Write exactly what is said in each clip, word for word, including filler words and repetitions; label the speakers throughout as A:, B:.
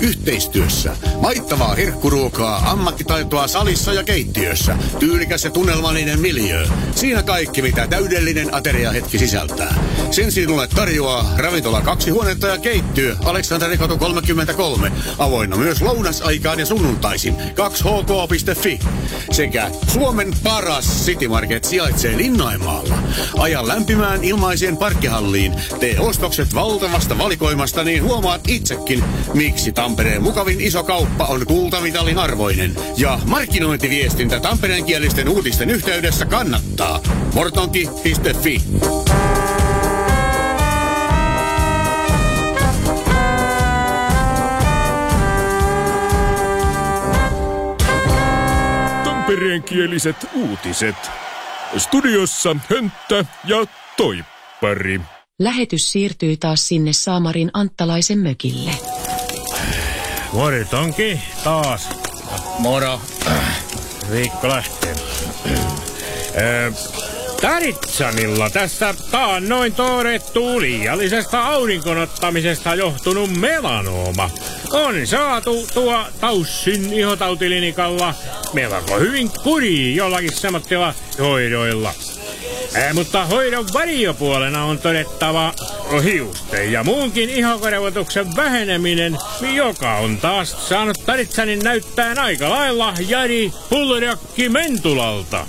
A: Yhteistyössä. Maittavaa herkkuruokaa, ammattitaitoa salissa ja keittiössä. Tyylikäs ja tunnelmallinen miljöö. Siinä kaikki, mitä täydellinen ateriahetki sisältää. Sen sinulle tarjoaa ravintola kaksi huonetta ja keittiö Aleksanterikatu kolmekymmentäkolme. Avoinna myös lounasaikaan ja sunnuntaisin. kaksi h k piste f i. Sekä Suomen paras City Market sijaitsee Linnainmaalla. Aja lämpimään ilmaiseen parkkihalliin. Tee ostokset valtavasta valikoimasta, niin huomaat itsekin, miksi Tampereen mukavin iso kauppa on kultamitalin arvoinen. Ja markkinointiviestintä tampereenkielisten uutisten yhteydessä kannattaa. mortonki piste f i.
B: Tampereenkieliset uutiset. Studiossa Hönttä ja Toippari.
C: Lähetys siirtyy taas sinne Saamarin Anttalaisen mökille.
D: Mortonki taas.
A: Moro.
D: Viikko lähtee. Taritsanilla tässä taannoin todettu liiallisesta aurinkonottamisesta johtunut melanooma on saatu tuo Taussin ihotautiklinikalla melko hyvin kuriin jollakin semmoisilla hoidoilla. Ää, mutta hoidon varjopuolena on todettava hiusten ja muunkin ihokarvoituksen väheneminen, joka on taas saanut Taritsanin näyttää aika lailla Jari Pulrokki Mentulalta.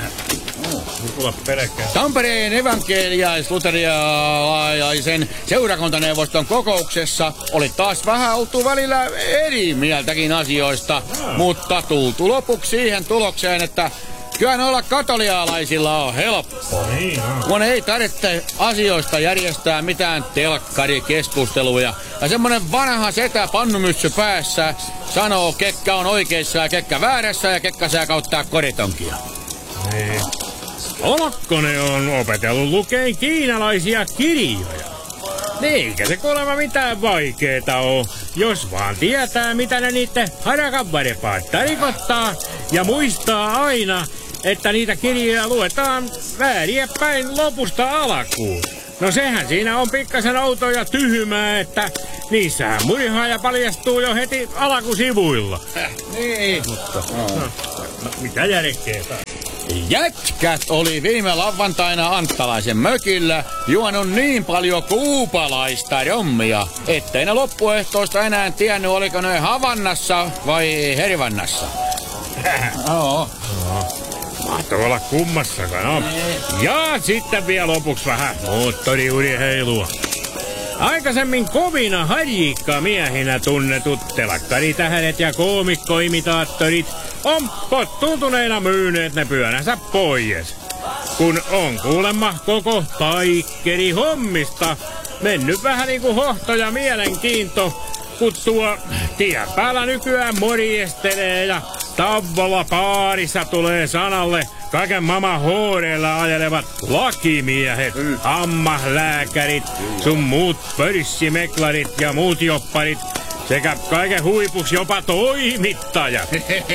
A: Tampereen evankeliais-luterialaisen seurakuntaneuvoston kokouksessa oli taas vähän oltu välillä eri mieltäkin asioista, mutta tultu lopuksi siihen tulokseen, että kyllä noilla katolialaisilla on helppo. Kun ei tarvitse asioista järjestää mitään telkkarikeskusteluja. Ja semmonen vanha setä pannumyssy päässä sanoo, kekkä on oikeassa ja kekkä väärässä ja kekkä saa kauttaa koritonkia.
D: Niin. Olakkonen on opetellut lukeen kiinalaisia kirjoja. Eikä se kuulemma mitään vaikeeta oo, jos vaan tietää, mitä ne niitten harakan varepaat tarkoittaa ja muistaa aina, että niitä kirjoja luetaan vääriä päin lopusta alkuun. No sehän siinä on pikkasen outoa ja tyhmää, että niissähän murhaaja paljastuu jo heti alkusivuilla.
A: Äh, niin. Mutta,
D: no. No, no, mitä järkeä taas?
A: Jätkät oli viime lauantaina Anttalaisen mökillä juonut niin paljon kuupalaista rommia, ettei ne loppuehtoosta enää tiennyt, oliko ne Havannassa vai Herivannassa.
D: Joo. Mahtoi olla kummassakaan, no. Ja sitten vielä lopuksi vähän moottoriuriheilua. Aikaisemmin kovina harjikkamiehinä tunnetut telkkaritähdet ja koomikkoimitaattorit on pottuuntuneina myyneet ne pyönänsä pois. Kun on kuulemma koko paikkeri hommista mennyt vähän niinku hohto ja mielenkiinto, kun tuo tien päällä nykyään morjestelee ja Tavvola baarissa tulee sanalle kaiken maailman hooreilla ajelevat lakimiehet, hammaslääkärit, sun muut pörssimeklarit ja muut jopparit sekä kaiken huipuksi jopa toimittajat.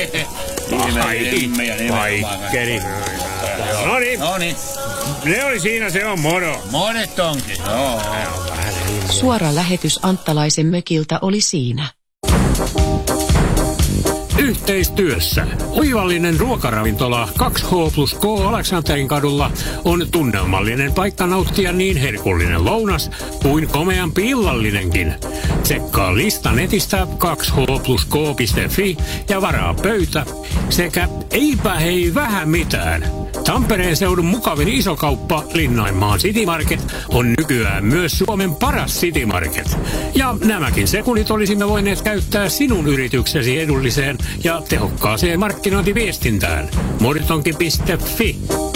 D: Paikkeri. Noniin. Noniin. Ne oli siinä, se on moro.
A: Monet onkin. Joo.
C: Suora lähetys Anttalaisen mökiltä oli siinä.
E: Yhteistyössä. Oivallinen ruokaravintola kaksi H plus K Aleksanterin kadulla on tunnelmallinen paikka nauttia niin herkullinen lounas kuin komeampi illallinenkin. Tsekkaa lista netistä kaksi H plus K piste f i ja varaa pöytä sekä eipä hei vähän mitään. Tampereen seudun mukavin isokauppa Linnainmaan City Market on nykyään myös Suomen paras City Market. Ja nämäkin sekunnit olisimme voineet käyttää sinun yrityksesi edulliseen ja tehokkaaseen markkinointiviestintään. mortonki piste f i